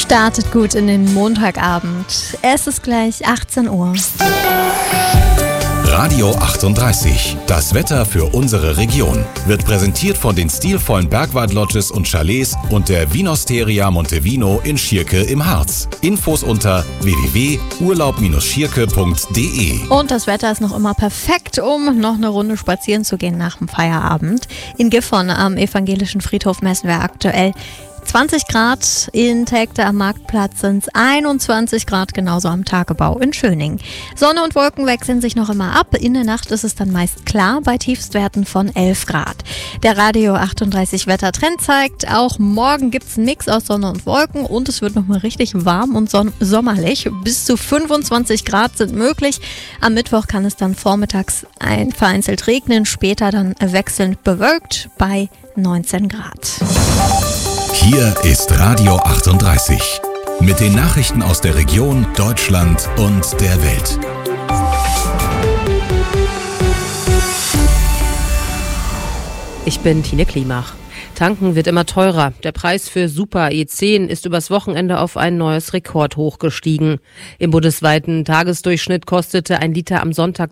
Startet gut in den Montagabend. Es ist gleich 18 Uhr. Radio 38, das Wetter für unsere Region, wird präsentiert von den stilvollen Bergwald-Lodges und Chalets und der Vinosteria Montevino in Schierke im Harz. Infos unter www.urlaub-schierke.de. Und das Wetter ist noch immer perfekt, um noch eine Runde spazieren zu gehen nach dem Feierabend. In Gifhorn am Evangelischen Friedhof messen wir aktuell 20 Grad, in Tegde am Marktplatz sind es 21 Grad, genauso am Tagebau in Schöning. Sonne und Wolken wechseln sich noch immer ab. In der Nacht ist es dann meist klar bei Tiefstwerten von 11 Grad. Der Radio 38 Wettertrend zeigt, auch morgen gibt es einen Mix aus Sonne und Wolken und es wird nochmal richtig warm und sommerlich. Bis zu 25 Grad sind möglich. Am Mittwoch kann es dann vormittags vereinzelt regnen, später dann wechselnd bewölkt bei 19 Grad. Hier ist Radio 38 mit den Nachrichten aus der Region, Deutschland und der Welt. Ich bin Tine Klimach. Tanken wird immer teurer. Der Preis für Super E10 ist übers Wochenende auf ein neues Rekordhoch gestiegen. Im bundesweiten Tagesdurchschnitt kostete ein Liter am Sonntag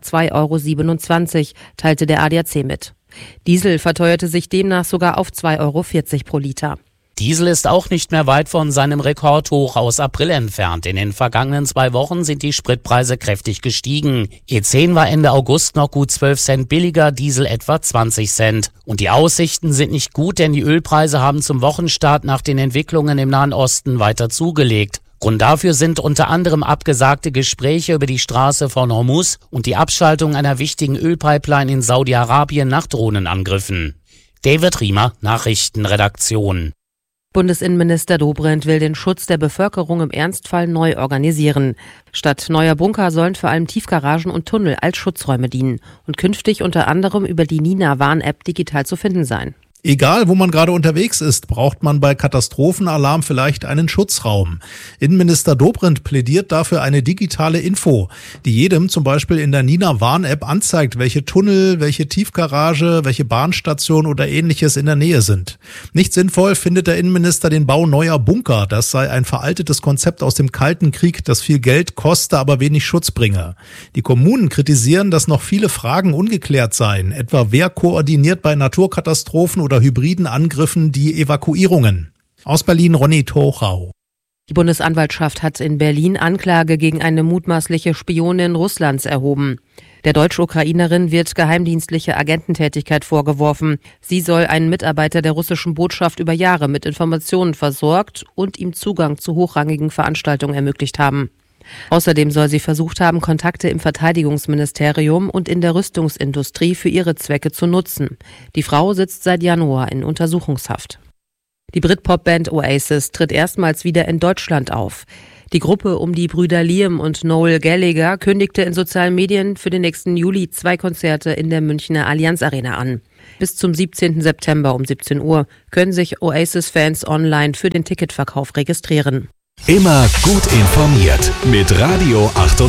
2,27 €, teilte der ADAC mit. Diesel verteuerte sich demnach sogar auf 2,40 € pro Liter. Diesel ist auch nicht mehr weit von seinem Rekordhoch aus April entfernt. In den vergangenen 2 Wochen sind die Spritpreise kräftig gestiegen. E10 war Ende August noch gut 12 Cent billiger, Diesel etwa 20 Cent. Und die Aussichten sind nicht gut, denn die Ölpreise haben zum Wochenstart nach den Entwicklungen im Nahen Osten weiter zugelegt. Grund dafür sind unter anderem abgesagte Gespräche über die Straße von Hormuz und die Abschaltung einer wichtigen Ölpipeline in Saudi-Arabien nach Drohnenangriffen. David Riemer, Nachrichtenredaktion. Bundesinnenminister Dobrindt will den Schutz der Bevölkerung im Ernstfall neu organisieren. Statt neuer Bunker sollen vor allem Tiefgaragen und Tunnel als Schutzräume dienen und künftig unter anderem über die Nina-Warn-App digital zu finden sein. Egal, wo man gerade unterwegs ist, braucht man bei Katastrophenalarm vielleicht einen Schutzraum. Innenminister Dobrindt plädiert dafür eine digitale Info, die jedem zum Beispiel in der Nina-Warn-App anzeigt, welche Tunnel, welche Tiefgarage, welche Bahnstation oder ähnliches in der Nähe sind. Nicht sinnvoll findet der Innenminister den Bau neuer Bunker. Das sei ein veraltetes Konzept aus dem Kalten Krieg, das viel Geld koste, aber wenig Schutz bringe. Die Kommunen kritisieren, dass noch viele Fragen ungeklärt seien, etwa wer koordiniert bei Naturkatastrophen oder hybriden Angriffen die Evakuierungen. Aus Berlin Ronny Tochau. Die Bundesanwaltschaft hat in Berlin Anklage gegen eine mutmaßliche Spionin Russlands erhoben. Der Deutsch-Ukrainerin wird geheimdienstliche Agententätigkeit vorgeworfen. Sie soll einen Mitarbeiter der russischen Botschaft über Jahre mit Informationen versorgt und ihm Zugang zu hochrangigen Veranstaltungen ermöglicht haben. Außerdem soll sie versucht haben, Kontakte im Verteidigungsministerium und in der Rüstungsindustrie für ihre Zwecke zu nutzen. Die Frau sitzt seit Januar in Untersuchungshaft. Die Britpop-Band Oasis tritt erstmals wieder in Deutschland auf. Die Gruppe um die Brüder Liam und Noel Gallagher kündigte in sozialen Medien für den nächsten Juli 2 Konzerte in der Münchner Allianz Arena an. Bis zum 17. September um 17 Uhr können sich Oasis-Fans online für den Ticketverkauf registrieren. Immer gut informiert mit Radio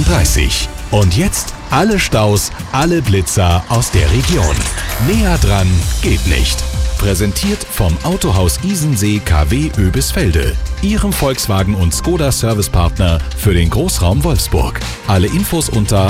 38. Und jetzt alle Staus, alle Blitzer aus der Region. Näher dran geht nicht. Präsentiert vom Autohaus Isensee KW Oebisfelde, Ihrem Volkswagen- und Skoda-Servicepartner für den Großraum Wolfsburg. Alle Infos unter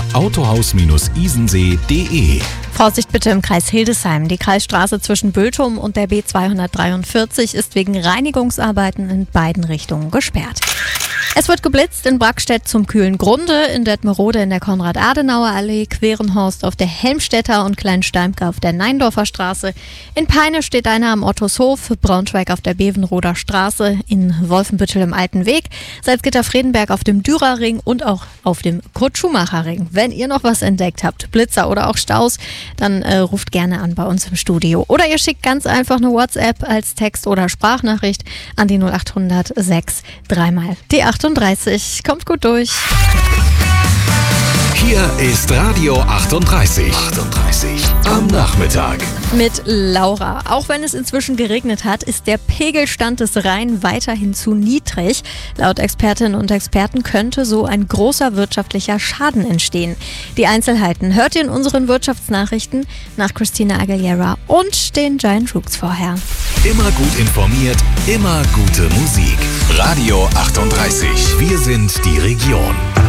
autohaus-isensee.de. Vorsicht bitte im Kreis Hildesheim. Die Kreisstraße zwischen Bültum und der B243 ist wegen Reinigungsarbeiten in beiden Richtungen gesperrt. Es wird geblitzt in Brackstedt zum kühlen Grunde, in Detmerode in der Konrad-Adenauer-Allee, Querenhorst auf der Helmstedter und Kleinsteimke auf der Neindorfer Straße. In Peine steht einer am Ottoshof, Braunschweig auf der Bevenroder Straße, in Wolfenbüttel im Alten Weg, Salzgitter-Fredenberg auf dem Dürerring und auch auf dem Kurt-Schumacher-Ring. Wenn ihr noch was entdeckt habt, Blitzer oder auch Staus, dann ruft gerne an bei uns im Studio. Oder ihr schickt ganz einfach eine WhatsApp als Text- oder Sprachnachricht an die 0800 6 3 die 38. Kommt gut durch. Hier ist Radio 38. Am Nachmittag. Mit Laura. Auch wenn es inzwischen geregnet hat, ist der Pegelstand des Rhein weiterhin zu niedrig. Laut Expertinnen und Experten könnte so ein großer wirtschaftlicher Schaden entstehen. Die Einzelheiten hört ihr in unseren Wirtschaftsnachrichten nach Christina Aguilera und den Giant Rooks vorher. Immer gut informiert, immer gute Musik. Radio Radio 38. Wir sind die Region.